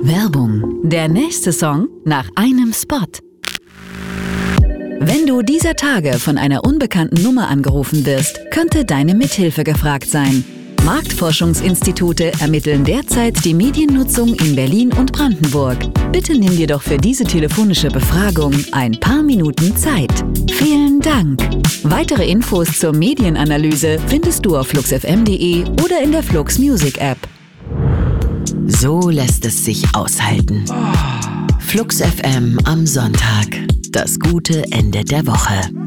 Werbung. Der nächste Song nach einem Spot. Wenn du dieser Tage von einer unbekannten Nummer angerufen wirst, könnte deine Mithilfe gefragt sein. Marktforschungsinstitute ermitteln derzeit die Mediennutzung in Berlin und Brandenburg. Bitte nimm dir doch für diese telefonische Befragung ein paar Minuten Zeit. Vielen Dank! Weitere Infos zur Medienanalyse findest du auf fluxfm.de oder in der Flux Music App. So lässt es sich aushalten. Flux FM am Sonntag. Das gute Ende der Woche.